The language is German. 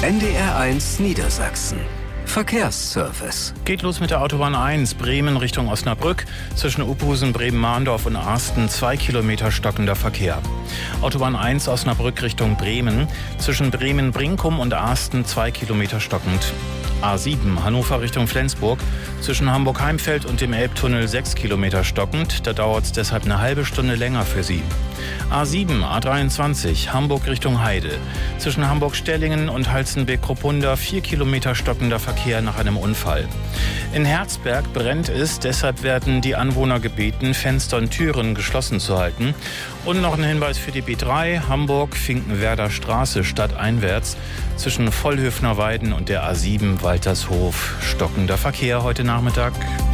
NDR1 Niedersachsen. Verkehrsservice. Geht los mit der Autobahn 1, Bremen Richtung Osnabrück. Zwischen Uphusen, Bremen-Mahndorf und Arsten 2 Kilometer stockender Verkehr. Autobahn 1 Osnabrück Richtung Bremen. Zwischen Bremen-Brinkum und Arsten 2 Kilometer stockend. A7 Hannover Richtung Flensburg. Zwischen Hamburg-Heimfeld und dem Elbtunnel 6 Kilometer stockend. Da dauert es deshalb eine halbe Stunde länger für Sie. A7 A23 Hamburg Richtung Heide. Zwischen Hamburg-Stellingen und Halstenbek-Kruppunda 4 Kilometer stockender Verkehr nach einem Unfall. In Herzberg brennt es, deshalb werden die Anwohner gebeten, Fenster und Türen geschlossen zu halten. Und noch ein Hinweis für die B3 Hamburg-Finkenwerder Straße stadteinwärts. Zwischen Vollhöfner Weiden und der A7 Waltershof stockender Verkehr heute Nachmittag.